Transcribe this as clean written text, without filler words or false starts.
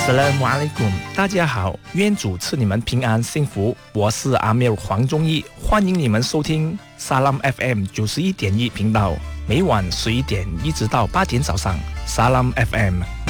Assalamualaikum，大家好，愿主赐你们平安幸福。我是阿米尔黄忠义，欢迎你们收听Salam FM 91.1频道，每晚11点一直到8点早上。Salam FM。